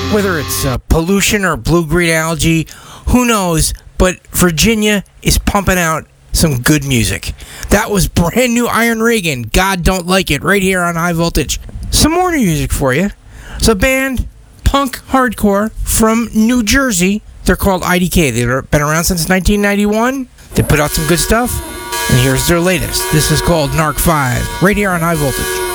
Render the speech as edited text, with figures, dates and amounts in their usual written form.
Whether it's pollution or blue-green algae, who knows, but Virginia is pumping out some good music. That was brand new Iron Reagan, God Don't Like It, right here on High Voltage. Some more new music for you. It's a band, punk hardcore, from New Jersey. They're called IDK. They've been around since 1991. They put out some good stuff, and here's their latest. This is called Narc 5, right here on High Voltage.